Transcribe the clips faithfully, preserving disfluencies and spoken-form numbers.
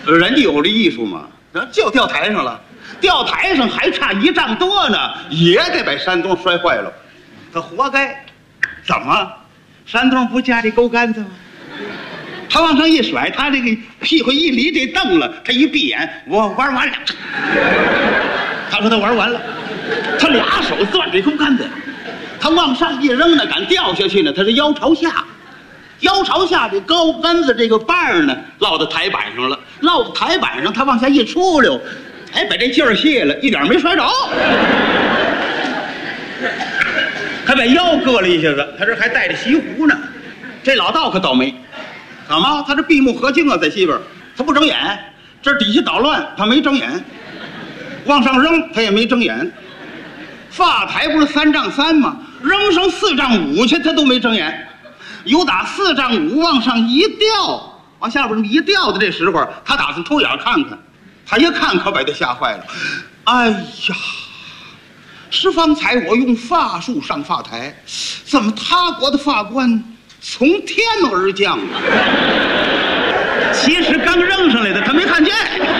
人家有这艺术嘛，就掉台上了，掉台上还差一丈多呢，也得把山东摔坏了，他活该。怎么？山东不家里勾杆子吗？他往上一甩，他这个屁股一离这凳了，他一闭眼，我玩完了。他说他玩完了，他俩手攥这钩杆子，他往上一扔呢，敢掉下去呢，他是腰朝下。腰朝下，这高杆子这个把儿呢，落到台板上了，落到台板上，他往下一出溜，哎，把这劲儿泄了，一点没摔着，还把腰搁了一下子，他这还带着西湖呢。这老道可倒霉，怎么？他这闭目合睛啊，在西边，他不睁眼，这底下捣乱，他没睁眼，往上扔，他也没睁眼。发台不是三丈三吗？扔上四丈五去，他都没睁眼。有打四丈五往上一掉，往下边一掉的这时候，他打算偷眼看看，他一看可把他吓坏了。哎呀，是方才我用法术上法台，怎么他国的法官从天而降啊？其实刚扔上来的，他没看见。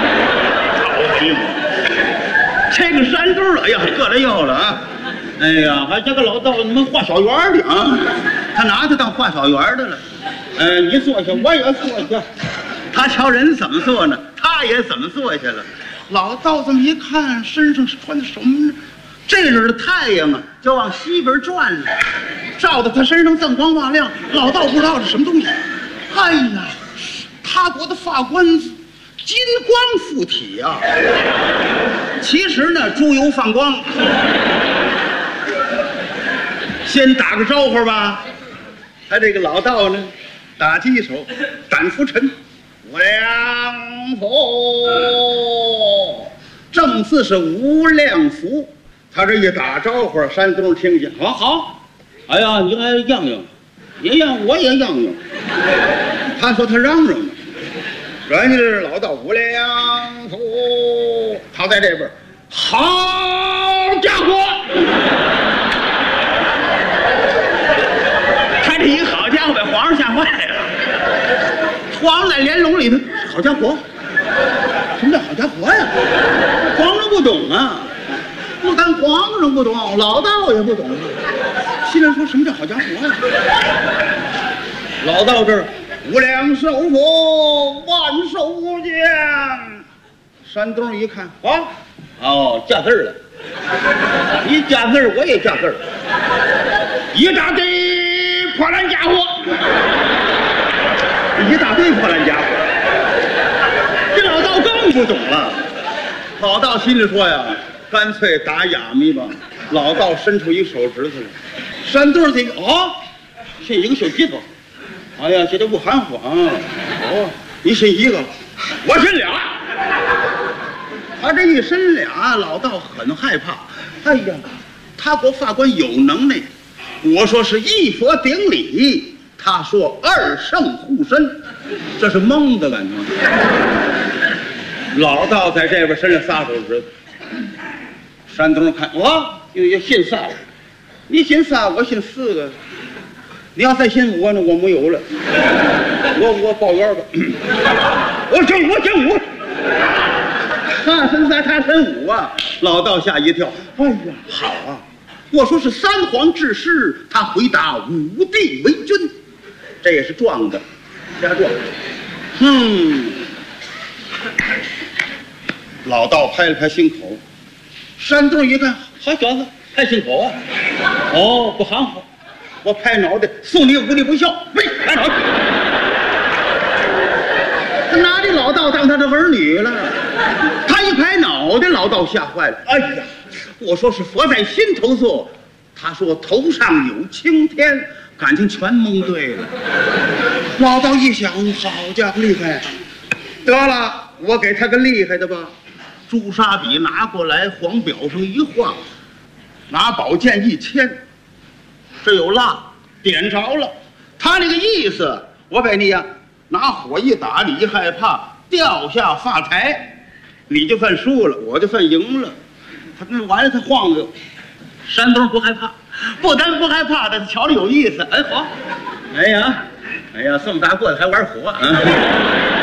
这个山墩儿，哎呀，硌了腰了啊！哎呀，还这个老道你们画小圆的啊，他拿他当画小圆的了。呃，你坐下，我也坐下。他瞧人怎么坐呢，他也怎么坐下了。老道这么一看，身上穿的什么呢？这阵的太阳啊，就往西边转了，照到他身上锃光瓦亮。老道不知道是什么东西。哎呀，他国的法官金光附体啊！其实呢，猪油放光。先打个招呼吧，他这个老道呢，打起一手胆浮沉，无量福，正字是无量福。他这一打招呼，山东听见，好好，哎呀，你还让让，也让我也让让。他说他让让呢，人家是老道无量福，他在这边，好家伙！这一好家伙把皇上吓坏了，皇上在帘笼里头，好家伙，什么叫好家伙呀？皇上不懂啊，不但皇上不懂，老道也不懂，心里说什么叫好家伙呀？老道这儿无量寿佛，万寿无疆。山东一看，啊，哦，加字了，一加字我也加字，一大堆。破烂家伙，一大堆破烂家伙，这老道更不懂了。老道心里说呀，干脆打哑谜吧。老道伸出一手指头来，山墩这个哦，伸一个小指头。哎呀，这都不含糊啊！哦，你伸一个，我伸俩。他这一伸俩，老道很害怕。哎呀，他国法官有能耐。我说是一佛顶礼，他说二圣护身，这是蒙的感觉。老道在这边伸了仨手指头，山东看我又也信仨了，你信仨，我信四个，你要再信我呢，我没有了，我我报冤吧，我整我整我，他伸仨，他伸五啊，老道吓一跳，哎呀，好啊。我说是三皇治世，他回答五帝为君，这也是撞的，加撞。嗯，老道拍了拍心口，山东一看，好小子，拍心口啊！哦，不含糊，我拍脑袋，送你无礼不孝，喂，拍脑袋。他拿这老道当他的儿女了，他一拍脑袋，老道吓坏了，哎呀！我说是佛在心头坐，他说头上有青天，感情全蒙对了。老道一想，好家伙，厉害！得了，我给他个厉害的吧。朱砂笔拿过来，黄表上一画，拿宝剑一牵，这有蜡，点着了。他那个意思，我把你呀拿火一打，你一害怕掉下发台，你就算输了，我就算赢了。他那完了，他晃悠，山东不害怕，不但不害怕，他瞧着有意思。哎好，哎呀，哎呀，这么大个子还玩火啊！